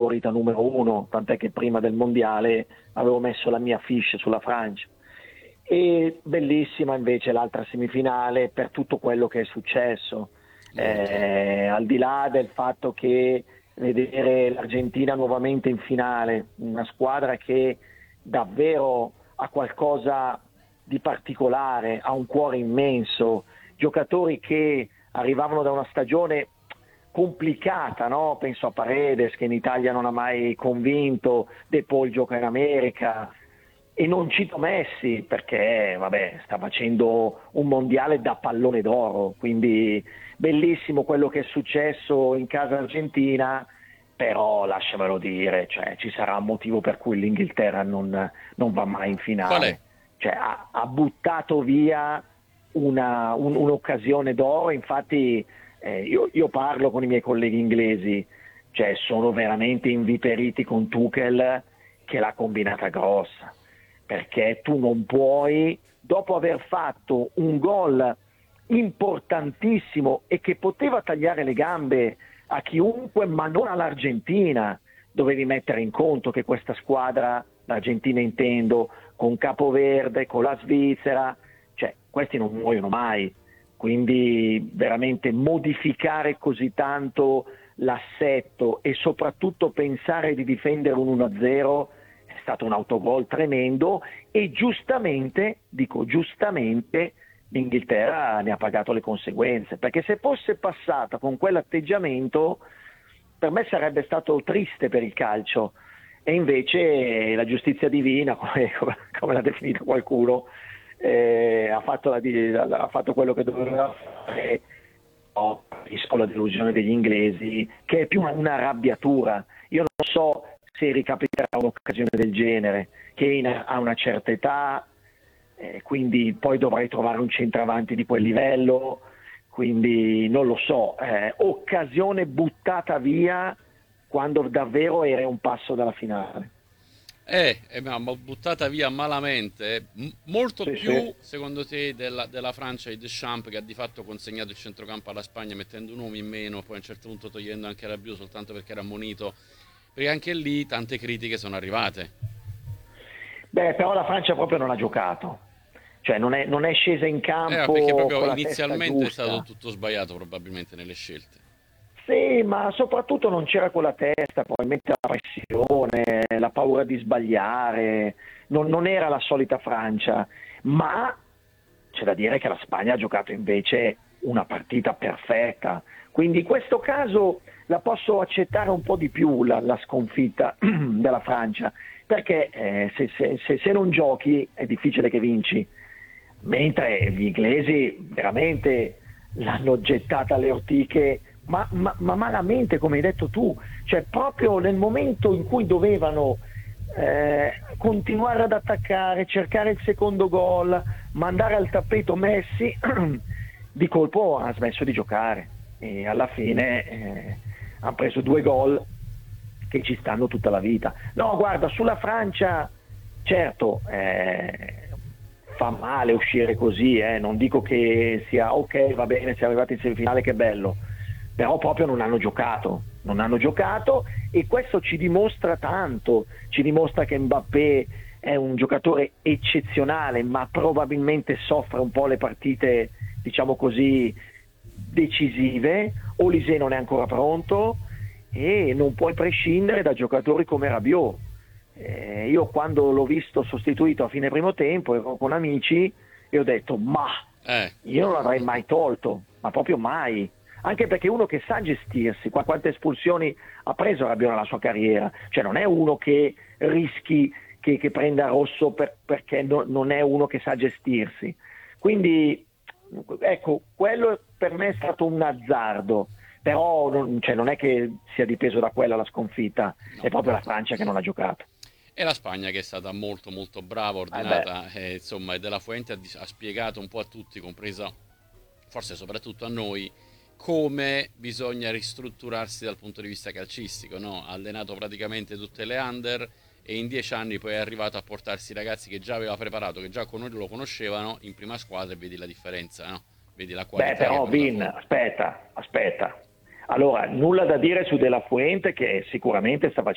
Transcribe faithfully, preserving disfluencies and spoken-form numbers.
favorita numero uno, tant'è che prima del mondiale avevo messo la mia fiche sulla Francia. E bellissima invece l'altra semifinale per tutto quello che è successo, eh, al di là del fatto che vedere l'Argentina nuovamente in finale, una squadra che davvero ha qualcosa di particolare, ha un cuore immenso, giocatori che arrivavano da una stagione complicata, no? Penso a Paredes che in Italia non ha mai convinto, De Paul gioca in America, e non cito Messi perché vabbè, sta facendo un mondiale da pallone d'oro, quindi bellissimo quello che è successo in casa argentina, però lasciamelo dire, cioè, ci sarà un motivo per cui l'Inghilterra non, non va mai in Qual è? finale, cioè, ha, ha buttato via una, un- un'occasione d'oro. Infatti eh, io, io parlo con i miei colleghi inglesi, cioè sono veramente inviperiti con Tuchel che l'ha combinata grossa, perché tu non puoi, dopo aver fatto un gol importantissimo e che poteva tagliare le gambe a chiunque, ma non all'Argentina, dovevi mettere in conto che questa squadra, l'Argentina intendo, con Capoverde, con la Svizzera, cioè questi non muoiono mai, quindi veramente modificare così tanto l'assetto e soprattutto pensare di difendere un uno a zero è stato un autogol tremendo, e giustamente, dico giustamente, l'Inghilterra ne ha pagato le conseguenze, perché se fosse passata con quell'atteggiamento per me sarebbe stato triste per il calcio, e invece la giustizia divina, come, come- come l'ha definita qualcuno, eh, ha, fatto la di- ha fatto quello che doveva fare. Ho capisco la delusione degli inglesi, che è più una arrabbiatura. Io non so se ricapiterà un'occasione del genere, che in- ha una certa età, eh, quindi poi dovrei trovare un centravanti di quel livello, quindi non lo so, eh, occasione buttata via quando davvero era un passo dalla finale. Eh, eh, ma ma buttata via malamente, eh. M- molto Sì, sì. più secondo te della, della Francia di Deschamps, che ha di fatto consegnato il centrocampo alla Spagna mettendo un uomo in meno, poi a un certo punto togliendo anche Rabiot soltanto perché era ammonito, perché anche lì tante critiche sono arrivate. Beh, però la Francia proprio non ha giocato, cioè non è, non è scesa in Eh, ma perché campo proprio con la testa inizialmente è stato giusta. tutto sbagliato probabilmente nelle scelte. Sì, ma soprattutto non c'era quella testa, probabilmente la pressione, la paura di sbagliare, non, non era la solita Francia, ma c'è da dire che la Spagna ha giocato invece una partita perfetta, quindi in questo caso la posso accettare un po' di più la, la sconfitta della Francia, perché eh, se, se- se- se non giochi è difficile che vinci, mentre gli inglesi veramente l'hanno gettata alle ortiche, ma, ma- ma malamente, come hai detto tu, cioè proprio nel momento in cui dovevano eh, continuare ad attaccare, cercare il secondo gol, mandare al tappeto Messi, di colpo ha smesso di giocare e alla fine eh, hanno preso due gol che ci stanno tutta la vita. No, guarda, sulla Francia, certo, eh, fa male uscire così, eh, non dico che sia ok, va bene, siamo arrivati in semifinale, che bello, però proprio non hanno giocato, non hanno giocato, e questo ci dimostra tanto, ci dimostra che Mbappé è un giocatore eccezionale, ma probabilmente soffre un po' le partite, diciamo così, decisive. Olise non è ancora pronto e non puoi prescindere da giocatori come Rabiot. Eh, io quando l'ho visto sostituito a fine primo tempo ero con amici e ho detto ma Eh, io non l'avrei mai tolto, ma proprio mai, anche perché è uno che sa gestirsi. Qua- quante espulsioni ha preso Rabiot nella sua carriera, cioè non è uno che rischi che, che prenda rosso per- perché no- non è uno che sa gestirsi, quindi ecco, quello per me è stato un azzardo, però non, cioè, non è che sia dipeso da quella la sconfitta, è no. proprio la Francia che non ha giocato. E la Spagna che è stata molto molto brava, Eh beh. ordinata, e insomma, e Della Fuente ha, dis- ha spiegato un po' a tutti, compresa forse soprattutto a noi, come bisogna ristrutturarsi dal punto di vista calcistico, no? Ha allenato praticamente tutte le under e in dieci anni poi è arrivato a portarsi i ragazzi che già aveva preparato, che già con- lo conoscevano in prima squadra, e vedi la differenza, no? Vedi la Beh, qualità che è però venuta Vin, fuori. aspetta, aspetta. Allora, nulla da dire su De La Fuente che sicuramente sta facendo